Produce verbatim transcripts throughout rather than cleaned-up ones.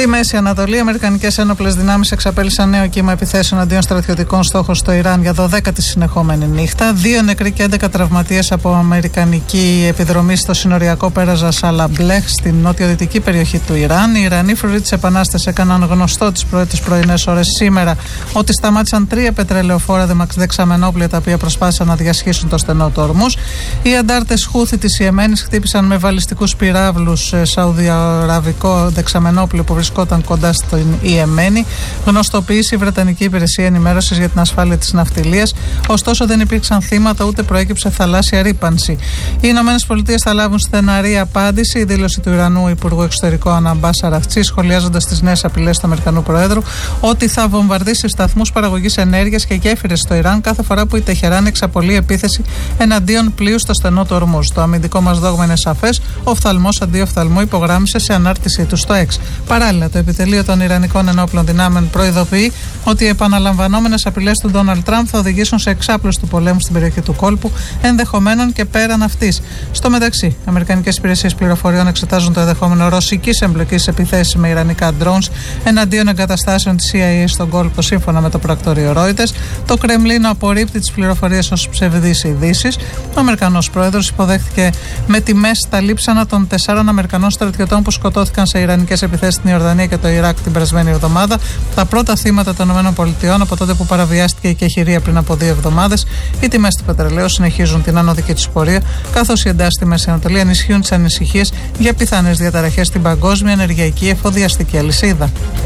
Στη Μέση Ανατολή, οι αμερικανικές ένοπλες δυνάμεις εξαπέλυσαν νέο κύμα επιθέσεων αντίον στρατιωτικών στόχων στο Ιράν για δωδέκατη συνεχόμενη νύχτα. Δύο νεκροί και έντεκα τραυματίες από αμερικανική επιδρομή στο συνοριακό πέραζα Σαλαμπλέχ στην νοτιοδυτική περιοχή του Ιράν. Οι Ιρανοί φρουροί της Επανάστασης έκαναν γνωστό τις πρώτες πρωινές ώρες σήμερα ότι σταμάτησαν τρία πετρελαιοφόρα δεξαμενόπλια τα οποία προσπάθησαν να διασχίσουν το στενό του Ορμούζ. Οι αντάρτες Χούθη της Ιεμένης χτύπησαν με βαλιστικούς πυράβλους σαουδιαραβικό δεξαμενόπλιο που βρισκόταν κοντά στην Ιεμένη, γνωστοποίησε η Βρετανική Υπηρεσία Ενημέρωσης για την Ασφάλεια της Ναυτιλίας. Ωστόσο, δεν υπήρξαν θύματα ούτε προέκυψε θαλάσσια ρύπανση. Οι Ηνωμένες Πολιτείες θα λάβουν στεναρή απάντηση. Η δήλωση του Ιρανού Υπουργού Εξωτερικών Αναμπάς Αραφτσί, σχολιάζοντας τις νέες απειλές του Αμερικανού Προέδρου, ότι θα βομβαρδίσει σταθμούς παραγωγής ενέργειας και γέφυρες στο Ιράν κάθε φορά που η Τεχεράνη εξαπολύει επίθεση εναντίον πλοίου στο στενό του Ορμούζ. Το αμυντικό μας δόγμα είναι σαφές. Οφθαλμός αντί οφθαλμού, υπογράμμισε σε ανάρτησή του στο X. Παράλληλα, το επιτελείο των Ιρανικών ενόπλων δυνάμεων προειδοποιεί ότι οι επαναλαμβανόμενες απειλές του Ντόναλντ Τραμπ θα οδηγήσουν σε εξάπλωση του πολέμου στην περιοχή του κόλπου, ενδεχομένων και πέραν αυτής. Στο μεταξύ, οι αμερικανικές υπηρεσίες πληροφοριών εξετάζουν το ενδεχόμενο ρωσικής εμπλοκής σε επιθέσεις με ιρανικά drones εναντίον εγκαταστάσεων της σι άι έι στον κόλπο, σύμφωνα με το πρακτορείο Reuters. Το Κρεμλίνο απορρίπτει τις πληροφορίες ως ψευδείς ειδήσεις. Ο Αμερικανός πρόεδρος υποδέχτηκε με τιμές τα λείψανα των τεσσάρων Αμερικανών στρατιωτών που σκοτώθηκαν σε ιρανικές επιθέσεις στην Ιορδανία και το Ιράκ την περασμένη εβδομάδα, τα πρώτα θύματα των ΗΠΑ από τότε που παραβιάστηκε η κεχηρία πριν από δύο εβδομάδες. Οι τιμές του πετρελαίου συνεχίζουν την ανωδική τους πορεία, καθώς οι εντάσεις στη Μέση Ανατολή ενισχύουν τις ανησυχίες για πιθανές διαταραχές στην παγκόσμια ενεργειακή εφοδιαστική αλυσίδα.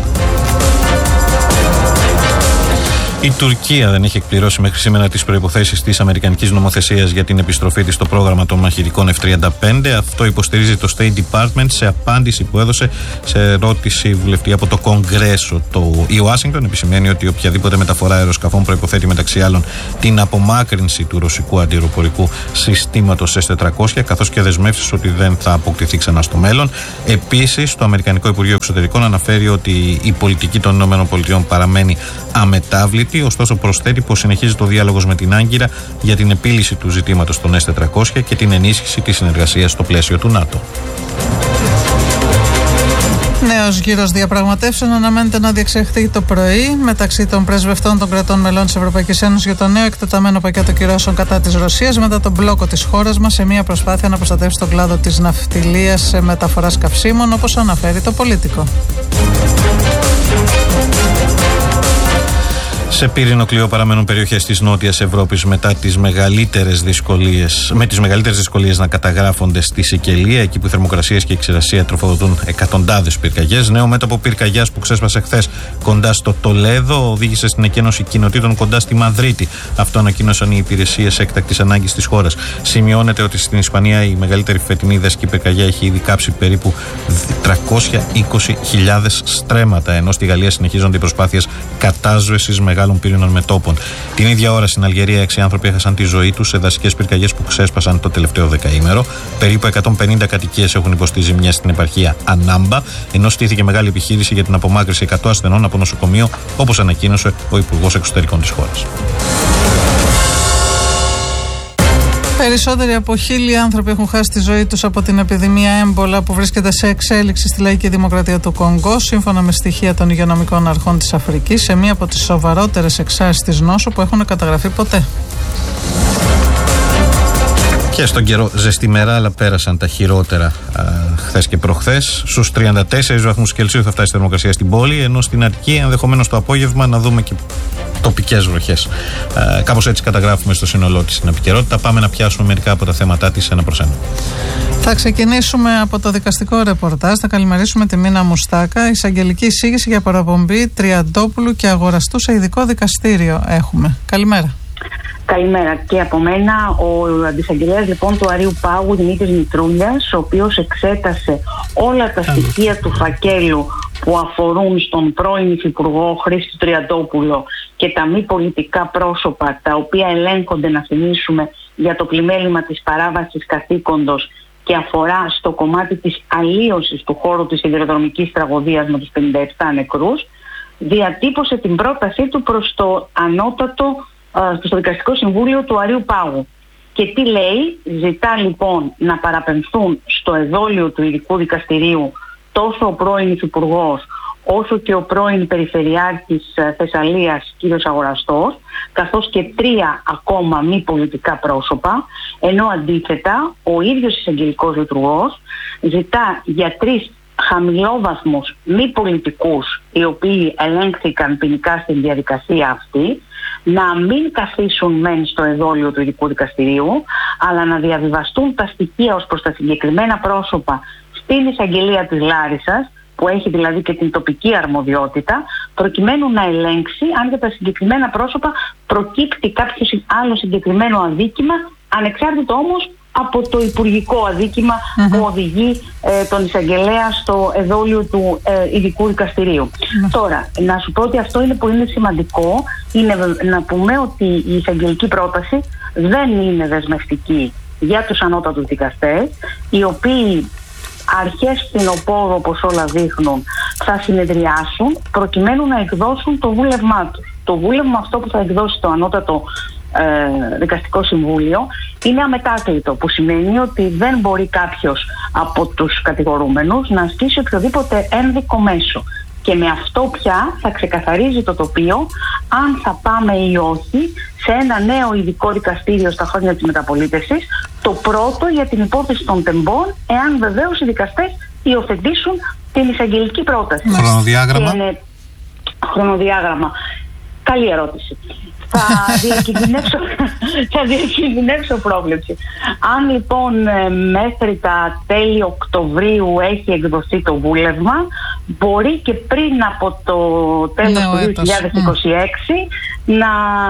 Η Τουρκία δεν έχει εκπληρώσει μέχρι σήμερα τις προϋποθέσεις της αμερικανικής νομοθεσίας για την επιστροφή της στο πρόγραμμα των μαχητικών εφ τριάντα πέντε. Αυτό υποστηρίζει το State Department σε απάντηση που έδωσε σε ερώτηση βουλευτή από το Κογκρέσο. Το... Η Ουάσιγκτον επισημαίνει ότι οποιαδήποτε μεταφορά αεροσκαφών προϋποθέτει μεταξύ άλλων την απομάκρυνση του ρωσικού αντιεροπορικού συστήματος ες τετρακόσια, καθώς και δεσμεύσεις ότι δεν θα αποκτηθεί ξανά στο μέλλον. Επίσης, το Αμερικανικό Υπουργείο Εξωτερικών αναφέρει ότι η πολιτική των ΗΠΑ παραμένει αμετάβλητη. Ωστόσο, προσθέτει πως συνεχίζει το διάλογος με την Άγκυρα για την επίλυση του ζητήματος των ες τετρακόσια και την ενίσχυση της συνεργασίας στο πλαίσιο του ΝΑΤΟ. Νέος γύρος διαπραγματεύσεων αναμένεται να διεξαχθεί το πρωί μεταξύ των πρεσβευτών των κρατών μελών της Ευρωπαϊκής Ένωσης για το νέο εκτεταμένο πακέτο κυρώσεων κατά της Ρωσίας μετά τον μπλόκο της χώρας μας σε μια προσπάθεια να προστατεύσει τον κλάδο της ναυτιλίας σε μεταφοράς καυσίμων, όπως αναφέρει το Πολίτικο. Σε πύρινο κλειό παραμένουν περιοχές της Νότιας Ευρώπης μετά τις μεγαλύτερες δυσκολίες, με τις μεγαλύτερες δυσκολίες να καταγράφονται στη Σικελία, εκεί που οι θερμοκρασίες και η ξηρασία τροφοδοτούν εκατοντάδες πυρκαγιές. Νέο μέτωπο πυρκαγιάς που ξέσπασε χθες κοντά στο Τολέδο οδήγησε στην εκένωση κοινοτήτων κοντά στη Μαδρίτη. Αυτό ανακοίνωσαν οι υπηρεσίες έκτακτης ανάγκης της χώρας. Σημειώνεται ότι στην Ισπανία η μεγαλύτερη φετινή δασική πυρκαγιά έχει ήδη κάψει περίπου τριακόσιες είκοσι χιλιάδες στρέμματα, ενώ στη Γαλλία συνεχίζονται οι προσπάθειες κατάσβεσης μεγάλων πύρινων μετώπων. Την ίδια ώρα στην Αλγερία, έξι άνθρωποι έχασαν τη ζωή τους σε δασικές πυρκαγιές που ξέσπασαν το τελευταίο δεκαήμερο. Περίπου εκατόν πενήντα κατοικίες έχουν υποστεί ζημιές στην επαρχία Ανάμπα, ενώ στήθηκε μεγάλη επιχείρηση για την απομάκρυνση εκατό ασθενών από νοσοκομείο, όπως ανακοίνωσε ο Υπουργός Εξωτερικών της χώρας. Περισσότεροι από χίλιοι άνθρωποι έχουν χάσει τη ζωή τους από την επιδημία έμπολα που βρίσκεται σε εξέλιξη στη Λαϊκή Δημοκρατία του Κονγκό, σύμφωνα με στοιχεία των υγειονομικών αρχών της Αφρικής, σε μία από τις σοβαρότερες εξάρσεις της νόσου που έχουν καταγραφεί ποτέ. Και στον καιρό ζεστή μέρα, αλλά πέρασαν τα χειρότερα χθες και προχθές. Στους τριάντα τέσσερις βαθμούς Κελσίου θα φτάσει η θερμοκρασία στην πόλη, ενώ στην Αττική ενδεχομένως το απόγευμα να δούμε και τοπικές βροχές. Ε, κάπως έτσι καταγράφουμε στο σύνολό της την επικαιρότητα. Πάμε να πιάσουμε μερικά από τα θέματά της ένα προς ένα. Θα ξεκινήσουμε από το δικαστικό ρεπορτάζ. Θα καλημερίσουμε τη Μίνα Μουστάκα. Εισαγγελική εισήγηση για παραπομπή Τριαντόπουλου και Αγοραστού σε ειδικό δικαστήριο έχουμε. Καλημέρα. Καλημέρα και από μένα. Ο αντισαγγελέας λοιπόν του Αρείου Πάγου, Δημήτρης Μητρούλιας, ο οποίος εξέτασε όλα τα στοιχεία του φακέλου που αφορούν στον πρώην Υφυπουργό Χρήστο Τριαντόπουλο και τα μη πολιτικά πρόσωπα τα οποία ελέγχονται, να θυμίσουμε, για το πλημέλημα της παράβασης καθήκοντος και αφορά στο κομμάτι της αλλίωσης του χώρου της σιδηροδρομικής τραγωδίας με τους πενήντα επτά νεκρούς, διατύπωσε την πρότασή του προς το ανώτατο, στο Δικαστικό Συμβούλιο του Αρείου Πάγου. Και τι λέει? Ζητά λοιπόν να παραπεμφθούν στο εδόλιο του ειδικού δικαστηρίου τόσο ο πρώην Υφυπουργός όσο και ο πρώην Περιφερειάρχης Θεσσαλίας κ. Αγοραστός, καθώς και τρία ακόμα μη πολιτικά πρόσωπα, ενώ αντίθετα ο ίδιος εισαγγελικός λειτουργός ζητά για τρεις χαμηλόβαθμους μη πολιτικούς, οι οποίοι ελέγχθηκαν ποινικά στην διαδικασία αυτή, να μην καθίσουν μεν στο εδόλιο του ειδικού δικαστηρίου, αλλά να διαβιβαστούν τα στοιχεία ως προς τα συγκεκριμένα πρόσωπα στην εισαγγελία της Λάρισσας, που έχει δηλαδή και την τοπική αρμοδιότητα, προκειμένου να ελέγξει αν για τα συγκεκριμένα πρόσωπα προκύπτει κάποιο άλλο συγκεκριμένο αδίκημα, ανεξάρτητο όμως από το υπουργικό αδίκημα mm-hmm. που οδηγεί ε, τον εισαγγελέα στο εδόλιο του ε, ειδικού δικαστηρίου. Mm-hmm. Τώρα, να σου πω ότι αυτό είναι που είναι σημαντικό, είναι να πούμε ότι η εισαγγελική πρόταση δεν είναι δεσμευτική για τους ανώτατους δικαστές, οι οποίοι αρχές φθινοπόρου, όπως όλα δείχνουν, θα συνεδριάσουν προκειμένου να εκδώσουν το βούλευμά τους. Το βούλευμα αυτό που θα εκδώσει το ανώτατο ε, δικαστικό συμβούλιο είναι αμετάκλητο, που σημαίνει ότι δεν μπορεί κάποιος από τους κατηγορούμενους να ασκήσει οποιοδήποτε ένδικο μέσο. Και με αυτό πια θα ξεκαθαρίζει το τοπίο αν θα πάμε ή όχι σε ένα νέο ειδικό δικαστήριο στα χρόνια της μεταπολίτευσης, το πρώτο για την υπόθεση των τεμπών, εάν βεβαίως οι δικαστές υιοθετήσουν την εισαγγελική πρόταση. Χρονοδιάγραμμα. Είναι... Χρονοδιάγραμμα. Καλή ερώτηση. Θα διακινδυνεύσω, θα διακινδυνεύσω πρόβλεψη. Αν λοιπόν μέχρι τα τέλη Οκτωβρίου έχει εκδοθεί το βούλευμα, μπορεί και πριν από το τέλος του δύο χιλιάδες είκοσι έξι mm. να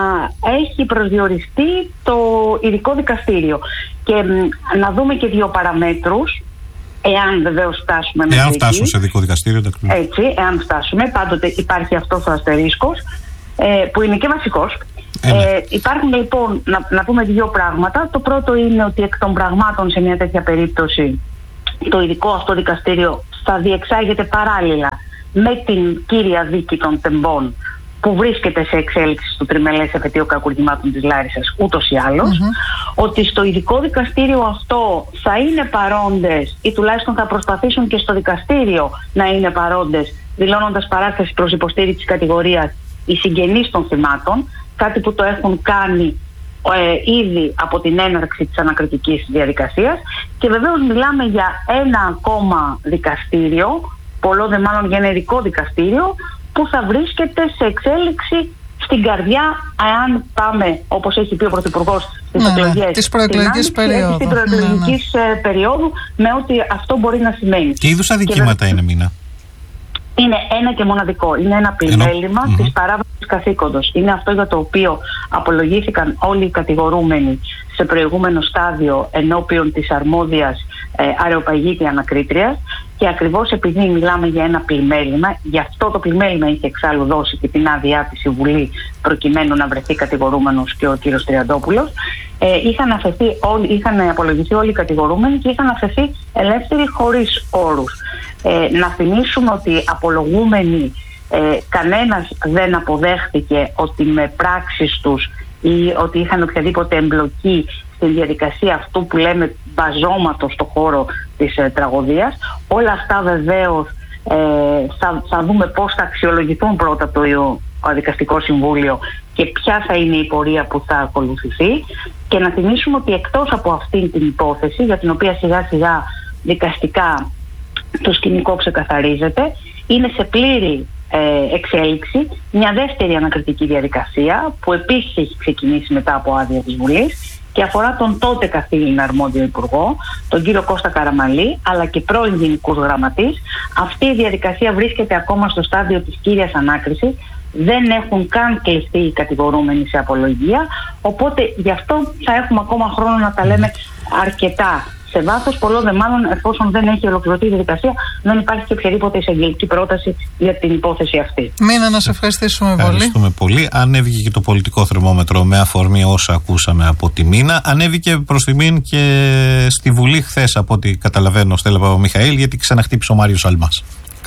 έχει προσδιοριστεί το ειδικό δικαστήριο. Και να δούμε και δύο παραμέτρους, εάν βεβαίως φτάσουμε εάν φτάσουμε σε ειδικό δικαστήριο. Έτσι, εάν φτάσουμε, πάντοτε υπάρχει αυτός ο αστερίσκος, Ε, που είναι και βασικός. Ε, υπάρχουν λοιπόν, να, να πούμε δύο πράγματα. Το πρώτο είναι ότι εκ των πραγμάτων σε μια τέτοια περίπτωση το ειδικό αυτό δικαστήριο θα διεξάγεται παράλληλα με την κύρια δίκη των τεμπών, που βρίσκεται σε εξέλιξη στο τριμελές επετείο κακουργημάτων της Λάρισσας ούτως ή άλλως, mm-hmm. ότι στο ειδικό δικαστήριο αυτό θα είναι παρόντες, ή τουλάχιστον θα προσπαθήσουν και στο δικαστήριο να είναι παρόντες, δηλώνοντας παράσταση προς υποστήριξη της κατηγορίας οι συγγενείς των θυμάτων, κάτι που το έχουν κάνει ε, ήδη από την έναρξη της ανακριτικής διαδικασίας, και βεβαίως μιλάμε για ένα ακόμα δικαστήριο, πολλό δε μάλλον για ένα ειδικό δικαστήριο, που θα βρίσκεται σε εξέλιξη στην καρδιά, αν πάμε, όπως έχει πει ο Πρωθυπουργός, στις ναι, εκλογές της προεκλογικής περίοδου, της προεκλογικής ναι, ναι. περίοδου, με ό,τι αυτό μπορεί να σημαίνει. Τι είδους αδικήματα είναι, Μίνα? Είναι ένα και μοναδικό. Είναι ένα πλημέλημα mm-hmm. της παράβασης καθήκοντος. Είναι αυτό για το οποίο απολογήθηκαν όλοι οι κατηγορούμενοι σε προηγούμενο στάδιο ενώπιον της αρμόδιας ε, αρεοπαγήτη ανακρίτριας, και ακριβώς επειδή μιλάμε για ένα πλημέλημα, γι' αυτό το πλημέλημα είχε εξάλλου δώσει και την άδειά της η Βουλή προκειμένου να βρεθεί κατηγορούμενος και ο κύριος Τριαντόπουλος, ε, είχαν, αφαιθεί όλοι, είχαν απολογηθεί όλοι οι κατηγορούμενοι και είχαν αφαιθεί ελεύθεροι χωρίς όρους. Ε, να θυμίσουμε ότι απολογούμενοι ε, κανένας δεν αποδέχτηκε ότι με πράξεις τους ή ότι είχαν οποιαδήποτε εμπλοκή στη διαδικασία αυτού που λέμε μπαζώματος στο χώρο της ε, τραγωδίας. Όλα αυτά βεβαίως ε, θα, θα δούμε πώς θα αξιολογηθούν πρώτα το ο Δικαστικό Συμβούλιο και ποια θα είναι η πορεία που θα ακολουθηθεί. Και να θυμίσουμε ότι εκτός από αυτή την υπόθεση, για την οποία σιγά σιγά δικαστικά το σκηνικό ξεκαθαρίζεται, είναι σε πλήρη ε, εξέλιξη μια δεύτερη ανακριτική διαδικασία, που επίσης έχει ξεκινήσει μετά από άδεια της Βουλής και αφορά τον τότε καθήλυνα αρμόδιο υπουργό, τον κύριο Κώστα Καραμανλή, αλλά και πρώην γενικούς γραμματείς. Αυτή η διαδικασία βρίσκεται ακόμα στο στάδιο της κύριας ανάκρισης. Δεν έχουν καν κλειστεί οι κατηγορούμενοι σε απολογία, οπότε γι' αυτό θα έχουμε ακόμα χρόνο να τα λέμε αρκετά σε βάθος, πολλό δε μάλλον εφόσον δεν έχει ολοκληρωθεί η διαδικασία, δεν υπάρχει και οποιαδήποτε εισαγγελική πρόταση για την υπόθεση αυτή. Μίνα, να σε ευχαριστήσουμε πολύ. Ευχαριστούμε πολύ. Ανέβηκε και το πολιτικό θερμόμετρο με αφορμή όσα ακούσαμε από τη Μίνα. Ανέβηκε προς τιμήν και στη Βουλή χθες, από ό,τι καταλαβαίνω, Στέλλα Παπαμιχαήλ, γιατί ξαναχτύπησε ο Μάριος Αλμάς. Καλημέρα.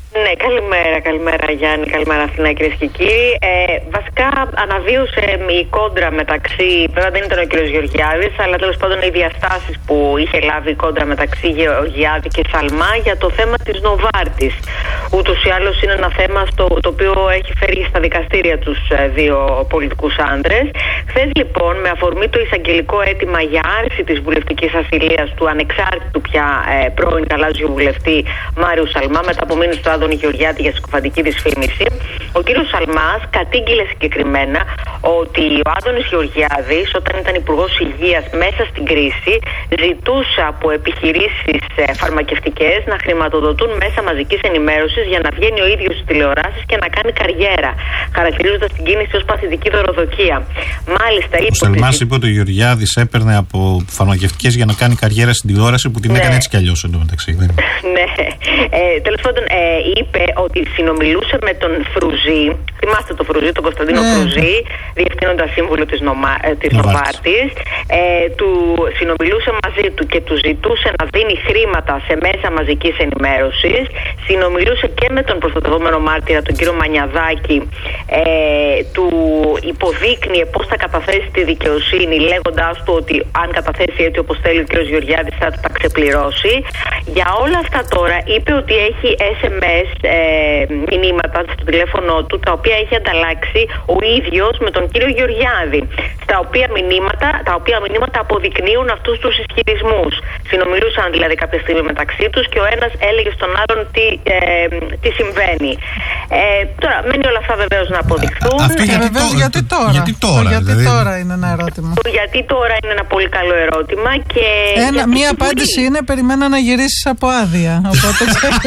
Ναι, καλημέρα, καλημέρα Γιάννη, καλημέρα Αθηνά, κυρίες και κύριοι. Ε, βασικά αναβίωσε η κόντρα μεταξύ, βέβαια δεν ήταν ο κύριος Γεωργιάδης, αλλά τέλος πάντων οι διαστάσεις που είχε λάβει η κόντρα μεταξύ Γεωργιάδη και Σαλμά για το θέμα της Νοβάρτης. Ούτως ή άλλως είναι ένα θέμα στο, το οποίο έχει φέρει στα δικαστήρια τους δύο πολιτικούς άντρες. Χθες λοιπόν, με αφορμή το εισαγγελικό αίτημα για άρση της βουλευτικής ασυλίας του ανεξάρτητου πια ε, πρώην γαλάζιου βουλευτή Μάριου Σαλμά, μετά από μήνες του Άδωνη Γεωργιάδη για συκοφαντική δυσφήμιση, ο κύριος Σαλμάς κατήγγειλε συγκεκριμένα ότι ο Άδωνης Γεωργιάδης, όταν ήταν υπουργός υγείας μέσα στην κρίση, ζητούσε από επιχειρήσεις φαρμακευτικές να χρηματοδοτούν μέσα μαζικής ενημέρωσης για να βγαίνει ο ίδιος στις τηλεοράσεις και να κάνει καριέρα, χαρακτηρίζοντας την κίνηση ως παθητική δωροδοκία. Μάλιστα, ο Σαλμάς είπε ότι ο Γεωργιάδης έπαιρνε από φαρμακευτικές για να κάνει καριέρα στην τηλεόραση, που την ναι. έκανε έτσι κι αλλιώς εντωμεταξύ. Ναι. Ε, τέλος πάντων, ε, είπε ότι συνομιλούσε με τον Φρουζή, θυμάστε τον Φρουζή, τον Κωνσταντίνο mm. Φρουζή, διευθύνοντα σύμβουλο της, Νομα, ε, της Νοβάρτης, ε, του συνομιλούσε μαζί του και του ζητούσε να δίνει χρήματα σε μέσα μαζικής ενημέρωσης. Συνομιλούσε και με τον προστατευόμενο μάρτυρα, τον κύριο Μανιαδάκη, ε, του υποδείκνυε πώς θα καταθέσει τη δικαιοσύνη, λέγοντάς του ότι αν καταθέσει έτσι όπως θέλει ο κύριος Γεωργιάδης θα τα ξεπληρώσει. Για όλα αυτά τώρα είπε ότι έχει ες εμ ες ε, μηνύματα στο τηλέφωνο του, τα οποία έχει ανταλλάξει ο ίδιος με τον κύριο Γεωργιάδη, στα οποία μηνύματα, τα οποία μηνύματα αποδεικνύουν αυτούς τους ισχυρισμούς. Συνομιλούσαν δηλαδή κάποια στιγμή μεταξύ τους και ο ένας έλεγε στον άλλον τι, ε, τι συμβαίνει. Ε, τώρα, μένει όλα αυτά βεβαίως να αποδειχθούν. Αυτή γιατί, ε, βεβαίως, γιατί τώρα, γιατί τώρα, γιατί δηλαδή... τώρα είναι ένα ερώτημα. Γιατί τώρα είναι ένα πολύ καλό ερώτημα. Και ένα, μία απάντηση είναι περιμένα να γυρίσεις από άδεια. Οπότε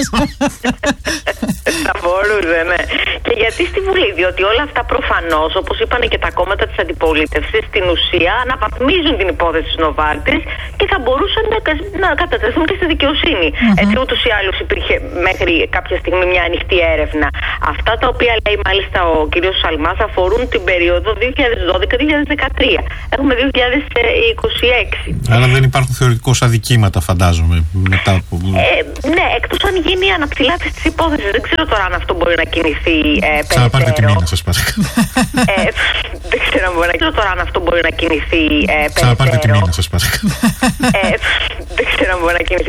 θα μπορούσε, ναι. Και γιατί στη Βουλή, διότι όλα αυτά προφανώς, όπως είπαν και τα κόμματα της αντιπολίτευσης, στην ουσία αναβαθμίζουν την υπόθεση της Νοβάρτης και θα μπορούσαν να, να κατατεθούν και στη δικαιοσύνη. Mm-hmm. Έτσι, ούτως ή άλλως υπήρχε μέχρι κάποια στιγμή μια ανοιχτή έρευνα. Αυτά τα οποία λέει μάλιστα ο κύριος Σαλμάς αφορούν την περίοδο δύο χιλιάδες δώδεκα με δύο χιλιάδες δεκατρία. Έχουμε δύο χιλιάδες είκοσι έξι. Άρα δεν υπάρχουν θεωρητικώς αδικήματα, φαντάζομαι, μετά από... Ε, ναι, εκτός αν γίνει η αναψηλάτηση της υπόθεσης. Δεν ξέρω τώρα αν αυτό μπορεί να κινηθεί ε, περαιτέρω. Ξαναπάρτε τη μήνα, σας παρακαλώ. ε, δεν ξέρω αν μπορεί να, ξέρω τώρα αν αυτό μπορεί να κινηθεί ε, περαιτέρω. Ξαναπάρτε τη μήνα, σας παρακαλώ. Ε,